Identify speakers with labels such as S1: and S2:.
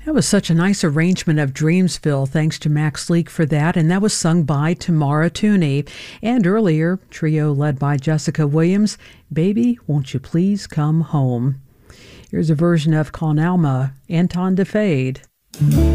S1: That was such a nice arrangement of Dreamsville. Thanks to Max Leak for that. And that was sung by Tamara Tooney. And earlier, trio led by Jessica Williams, Baby, Won't You Please Come Home. Here's a version of Con Alma, Anton de Fade.